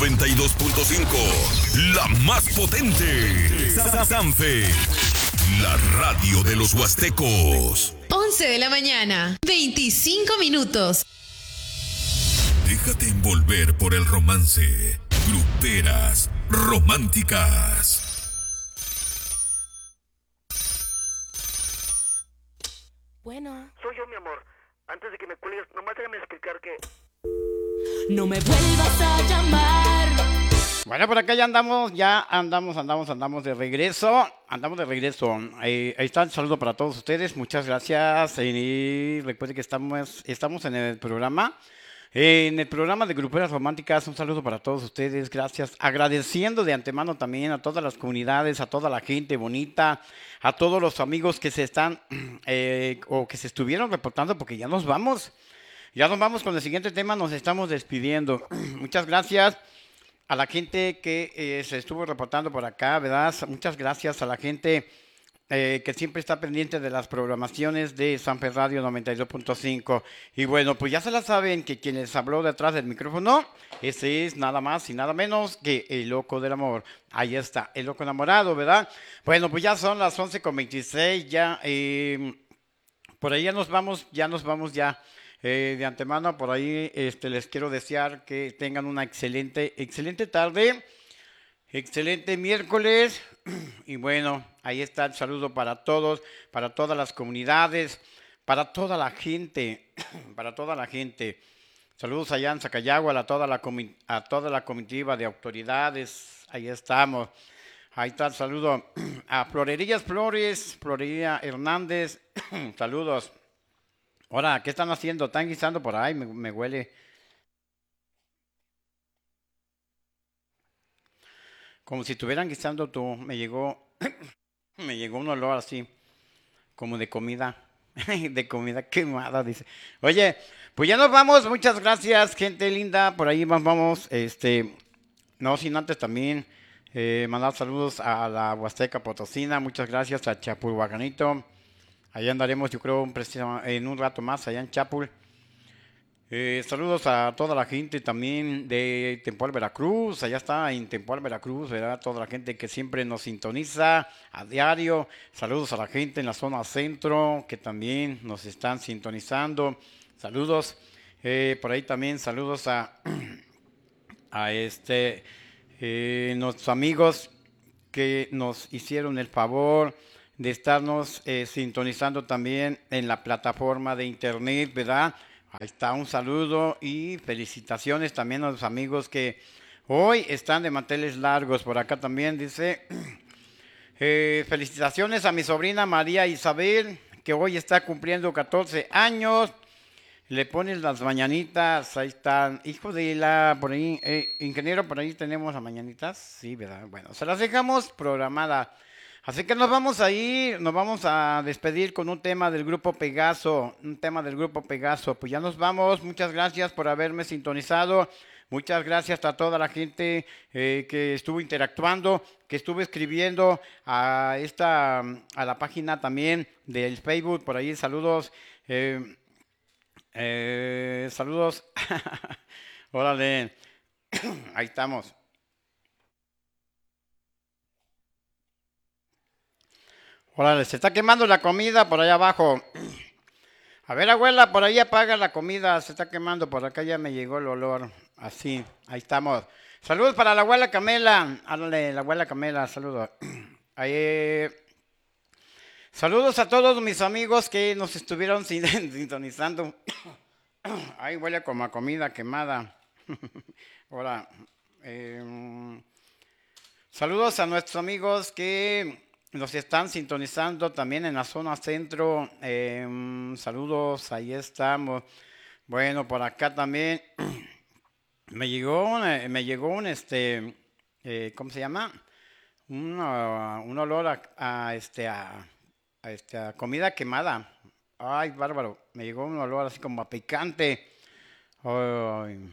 92.5, la más potente. Sanfe, la radio de los huastecos. 11 de la mañana, 25 minutos. Déjate envolver por el romance. Gruperas románticas. Bueno. Soy yo, mi amor. Antes de que me cuelgues, nomás déjame explicar que... No me vuelvas a llamar. Bueno, por acá ya andamos de regreso. Andamos de regreso. Ahí está el saludo para todos ustedes. Muchas gracias. Y recuerden que estamos en el programa. En el programa de Gruperas Románticas, un saludo para todos ustedes, gracias. Agradeciendo de antemano también a todas las comunidades, a toda la gente bonita, a todos los amigos que se están o que se estuvieron reportando, porque ya nos vamos con el siguiente tema, nos estamos despidiendo. Muchas gracias a la gente que se estuvo reportando por acá, ¿verdad? Muchas gracias a la gente que siempre está pendiente de las programaciones de Sanfe Radio 92.5. Y bueno, pues ya se la saben que quien les habló detrás del micrófono, ese es nada más y nada menos que el loco del amor. Ahí está, el loco enamorado, ¿verdad? Bueno, pues ya son las 11:26, ya por ahí ya nos vamos de antemano. Por ahí les quiero desear que tengan una excelente tarde. Excelente miércoles y bueno, ahí está el saludo para todos, para todas las comunidades, para toda la gente, Saludos allá en Zacayagua a toda la comitiva de autoridades, ahí estamos. Ahí está el saludo a Florerías Flores, Florería Hernández, saludos. Ahora, ¿qué están haciendo? ¿Están guisando por ahí? Me huele. Como si estuvieran guisando tú, me llegó un olor así, como de comida quemada, dice. Oye, pues ya nos vamos, muchas gracias, gente linda, por ahí vamos, no sin antes también mandar saludos a la Huasteca Potosina, muchas gracias a Chapulhuacanito, allá andaremos yo creo en un rato más, allá en Chapul. Saludos a toda la gente también de Tempoal, Veracruz. Allá está en Tempoal, Veracruz, ¿verdad? Toda la gente que siempre nos sintoniza a diario. Saludos a la gente en la zona centro que también nos están sintonizando. Saludos. Por ahí también saludos a nuestros amigos que nos hicieron el favor de estarnos sintonizando también en la plataforma de internet, ¿verdad? Ahí está, un saludo y felicitaciones también a los amigos que hoy están de manteles largos. Por acá también dice, felicitaciones a mi sobrina María Isabel, que hoy está cumpliendo 14 años. Le pones las mañanitas, ahí están. Hijo de por ahí, ingeniero, por ahí tenemos las mañanitas. Sí, ¿verdad? Bueno, se las dejamos programadas. Así que nos vamos a despedir con un tema del Grupo Pegaso, Pues ya nos vamos, muchas gracias por haberme sintonizado, muchas gracias a toda la gente que estuvo interactuando, que estuvo escribiendo a la página también del Facebook, por ahí saludos, saludos, órale, ahí estamos. Órale, se está quemando la comida por allá abajo. A ver, abuela, por ahí apaga la comida, se está quemando, por acá ya me llegó el olor. Así, ahí estamos. Saludos para la abuela Camela. Háblale, la abuela Camela, saludos. Saludos a todos mis amigos que nos estuvieron sintonizando. Ay, huele como a comida quemada. Ahora, saludos a nuestros amigos que nos están sintonizando también en la zona centro. Saludos, ahí estamos. Bueno, por acá también me llegó un ¿cómo se llama? Un olor a comida quemada. Ay, bárbaro. Me llegó un olor así como a picante. Ay.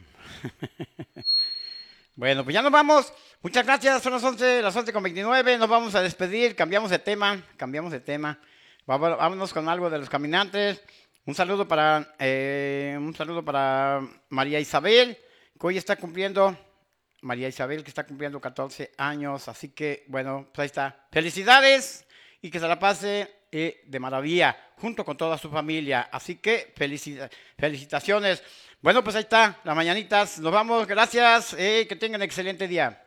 Bueno, pues ya nos vamos. Muchas gracias. Son las 11:29. Nos vamos a despedir. Cambiamos de tema. Vámonos con algo de Los Caminantes. Un saludo para María Isabel, que hoy está cumpliendo María Isabel, que está cumpliendo 14 años. Así que, bueno, pues ahí está. Felicidades y que se la pase de maravilla junto con toda su familia. Así que felicitaciones. Bueno, pues ahí está, las mañanitas. Nos vamos, gracias. Que tengan excelente día.